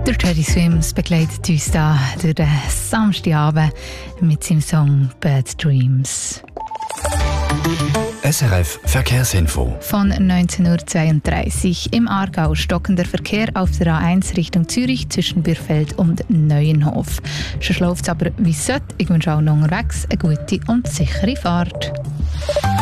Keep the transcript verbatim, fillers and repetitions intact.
Der Teddy Swims begleitet uns da durch den Samstagabend mit seinem Song Bad Dreams. S R F Verkehrsinfo. Von neunzehn Uhr zweiunddreißig im Aargau stockender Verkehr auf der A eins Richtung Zürich zwischen Bürfeld und Neuenhof. Schon läuft es aber wie es sollte. Ich wünsche auch noch unterwegs eine gute und sichere Fahrt.